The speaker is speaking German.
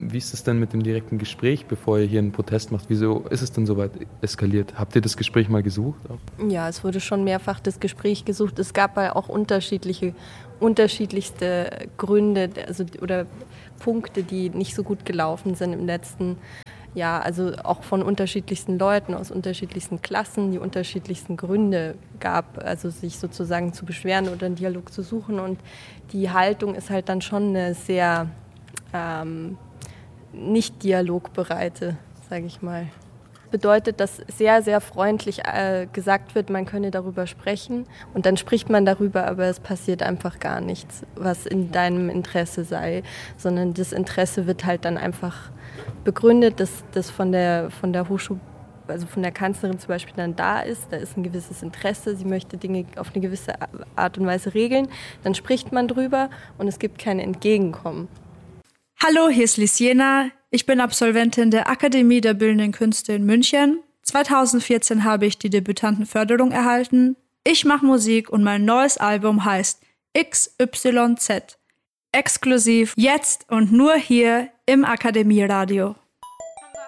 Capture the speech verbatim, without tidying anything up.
wie ist es denn mit dem direkten Gespräch, bevor ihr hier einen Protest macht? Wieso ist es denn so weit eskaliert? Habt ihr das Gespräch mal gesucht? Ja, es wurde schon mehrfach das Gespräch gesucht. Es gab ja auch unterschiedliche, unterschiedlichste Gründe also, oder Punkte, die nicht so gut gelaufen sind im letzten Jahr. Also auch von unterschiedlichsten Leuten aus unterschiedlichsten Klassen, die unterschiedlichsten Gründe gab, also sich sozusagen zu beschweren oder einen Dialog zu suchen. Und die Haltung ist halt dann schon eine sehr ähm, nicht dialogbereite, sage ich mal. Bedeutet, dass sehr, sehr freundlich äh, gesagt wird, man könne darüber sprechen und dann spricht man darüber, aber es passiert einfach gar nichts, was in deinem Interesse sei, sondern das Interesse wird halt dann einfach begründet, dass das von der, von der Hochschule, also von der Kanzlerin zum Beispiel dann da ist, da ist ein gewisses Interesse, sie möchte Dinge auf eine gewisse Art und Weise regeln, dann spricht man drüber und es gibt kein Entgegenkommen. Hallo, hier ist Lisiena. Ich bin Absolventin der Akademie der Bildenden Künste in München. zweitausendvierzehn habe ich die Debütantenförderung erhalten. Ich mache Musik und mein neues Album heißt X Y Z. Exklusiv jetzt und nur hier im Akademieradio.